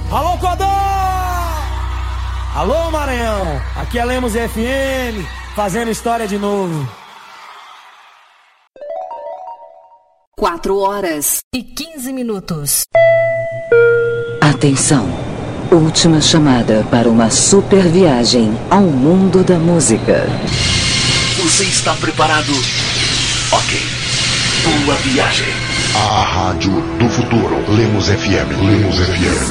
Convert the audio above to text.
Alô, Codó! Alô, Maranhão! Aqui é Lemos FM, fazendo história de novo. 4h15. Atenção! Última chamada para uma super viagem ao mundo da música. Você está preparado? Ok. Boa viagem. A rádio do futuro. Lemos FM. Lemos FM.